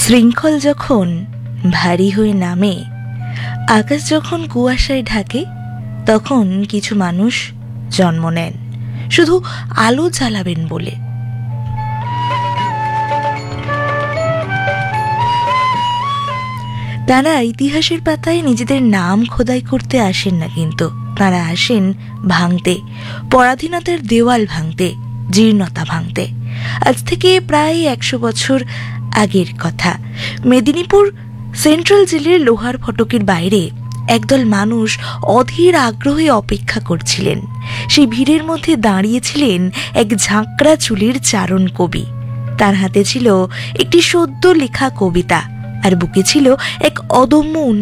শৃঙ্খল যখন ভারী হয়ে নামে, আকাশ যখন কুয়াশায় ঢাকে, তখন কিছু মানুষ জন্ম নেন শুধু আলো জ্বালাবেন বলে। তারা ইতিহাসের পাতায় নিজেদের নাম খোদাই করতে আসেন না, কিন্তু তারা আসেন ভাঙতে, পরাধীনতার দেওয়াল ভাঙতে, জীর্ণতা ভাঙতে। আজ থেকে প্রায় 100 বছর আগের কথা। মেদিনীপুর সেন্ট্রাল জেলের লোহার ফটকের বাইরে একদল মানুষ অধীর আগ্রহে অপেক্ষা করছিলেন। সেই ভিড়ের মধ্যে দাঁড়িয়েছিলেন এক ঝাঁকড়া চুলের চারণ কবি। তার হাতে ছিল একটি সদ্য লেখা কবিতা, আর বুকে ছিল এক অদম্য